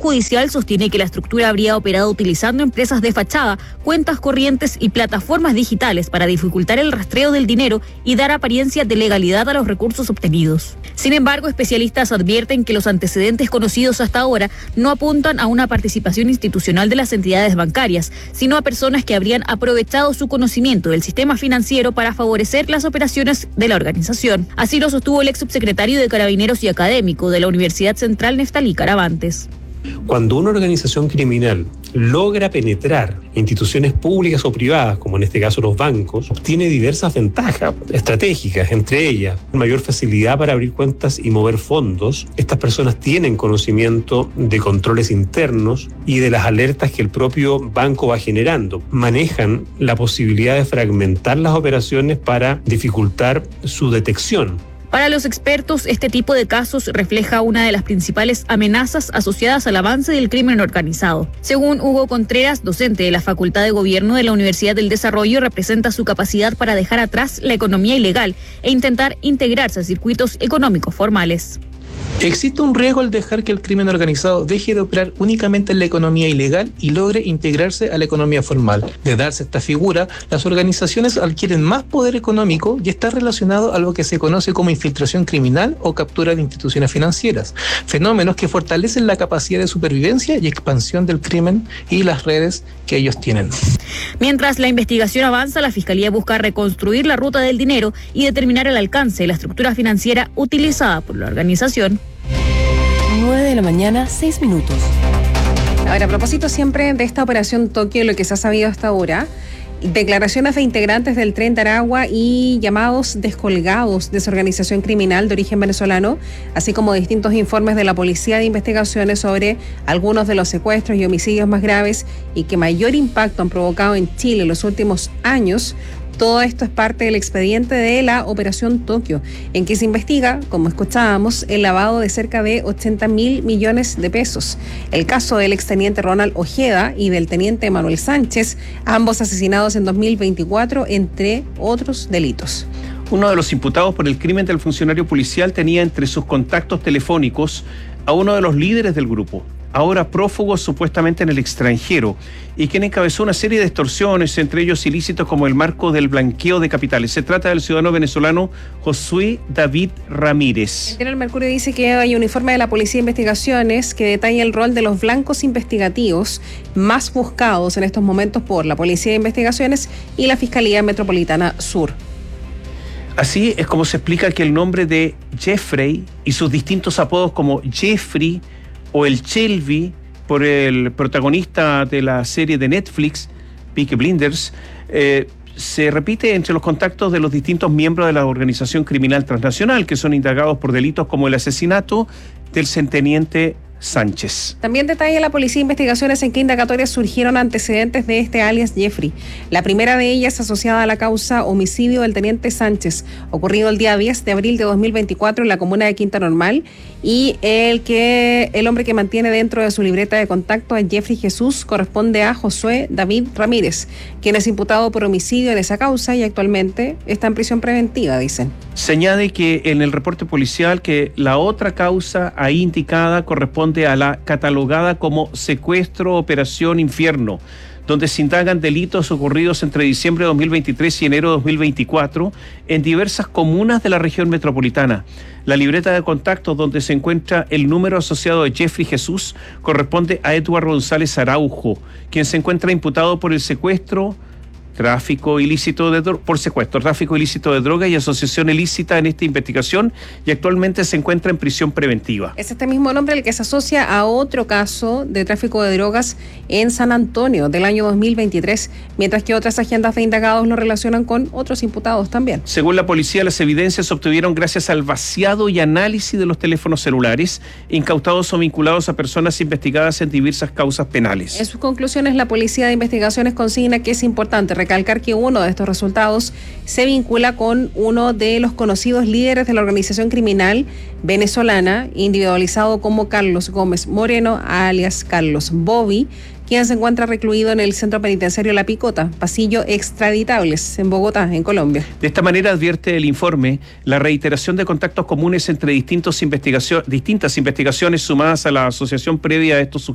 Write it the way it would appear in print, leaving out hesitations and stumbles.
judicial sostiene que la estructura habría operado utilizando empresas de fachada, cuentas corrientes y plataformas digitales para dificultar el rastreo del dinero y dar apariencia de legalidad a los recursos obtenidos. Sin embargo, especialistas advierten que los antecedentes conocidos hasta ahora no apuntan a una participación institucional de las entidades bancarias, sino a personas que habrían aprovechado su conocimiento del sistema financiero para favorecer las operaciones de la organización. Así lo sostuvo el ex subsecretario de Carabineros y académico de la Universidad Central, Neftalí Caravantes. Cuando una organización criminal logra penetrar instituciones públicas o privadas, como en este caso los bancos, obtiene diversas ventajas estratégicas, entre ellas mayor facilidad para abrir cuentas y mover fondos. Estas personas tienen conocimiento de controles internos y de las alertas que el propio banco va generando. Manejan la posibilidad de fragmentar las operaciones para dificultar su detección. Para los expertos, este tipo de casos refleja una de las principales amenazas asociadas al avance del crimen organizado. Según Hugo Contreras, docente de la Facultad de Gobierno de la Universidad del Desarrollo, representa su capacidad para dejar atrás la economía ilegal e intentar integrarse a circuitos económicos formales. Existe un riesgo al dejar que el crimen organizado deje de operar únicamente en la economía ilegal y logre integrarse a la economía formal. De darse esta figura, las organizaciones adquieren más poder económico y está relacionado a lo que se conoce como infiltración criminal o captura de instituciones financieras, fenómenos que fortalecen la capacidad de supervivencia y expansión del crimen y las redes que ellos tienen. Mientras la investigación avanza, la Fiscalía busca reconstruir la ruta del dinero y determinar el alcance de la estructura financiera utilizada por la organización. 9:06 a.m. Ahora, a propósito siempre de esta operación Tokio, lo que se ha sabido hasta ahora, declaraciones de integrantes del Tren de Aragua y llamados descolgados de esa organización criminal de origen venezolano, así como distintos informes de la Policía de Investigaciones sobre algunos de los secuestros y homicidios más graves y que mayor impacto han provocado en Chile en los últimos años. Todo esto es parte del expediente de la Operación Tokio, en que se investiga, como escuchábamos, el lavado de cerca de 80.000 millones de pesos. El caso del exteniente Ronald Ojeda y del teniente Manuel Sánchez, ambos asesinados en 2024, entre otros delitos. Uno de los imputados por el crimen del funcionario policial tenía entre sus contactos telefónicos a uno de los líderes del grupo, ahora prófugo supuestamente en el extranjero, y quien encabezó una serie de extorsiones, entre ellos ilícitos como el marco del blanqueo de capitales. Se trata del ciudadano venezolano Josué David Ramírez. El Mercurio dice que hay un informe de la Policía de Investigaciones que detalla el rol de los blancos investigativos más buscados en estos momentos por la Policía de Investigaciones y la Fiscalía Metropolitana Sur. Así es como se explica que el nombre de Jeffrey y sus distintos apodos como Jeffrey o el Shelby, por el protagonista de la serie de Netflix, Peaky Blinders, se repite entre los contactos de los distintos miembros de la organización criminal transnacional, que son indagados por delitos como el asesinato del subteniente Sánchez. También detalla la Policía de Investigaciones en qué indagatorias surgieron antecedentes de este alias Jeffrey. La primera de ellas asociada a la causa homicidio del teniente Sánchez, ocurrido el día 10 de abril de 2024 en la comuna de Quinta Normal, y el hombre que mantiene dentro de su libreta de contacto a Jeffrey Jesús corresponde a Josué David Ramírez, quien es imputado por homicidio en esa causa y actualmente está en prisión preventiva, dicen. Se añade que en el reporte policial que la otra causa ahí indicada corresponde a la catalogada como secuestro Operación Infierno, donde se indagan delitos ocurridos entre diciembre de 2023 y enero de 2024 en diversas comunas de la región metropolitana. La libreta de contactos donde se encuentra el número asociado de Jeffrey Jesús corresponde a Eduardo González Araujo, quien se encuentra imputado por el secuestro, tráfico ilícito de droga y asociación ilícita en esta investigación, y actualmente se encuentra en prisión preventiva. Es este mismo nombre el que se asocia a otro caso de tráfico de drogas en San Antonio del año 2023, mientras que otras agendas de indagados lo relacionan con otros imputados también. Según la policía, las evidencias se obtuvieron gracias al vaciado y análisis de los teléfonos celulares incautados o vinculados a personas investigadas en diversas causas penales. En sus conclusiones, la Policía de Investigaciones consigna que es importante recalcar que uno de estos resultados se vincula con uno de los conocidos líderes de la organización criminal venezolana, individualizado como Carlos Gómez Moreno, alias Carlos Bobby, quien se encuentra recluido en el centro penitenciario La Picota, pasillo extraditables, en Bogotá, en Colombia. De esta manera, advierte el informe, la reiteración de contactos comunes entre distintas investigaciones sumadas a la asociación previa a estos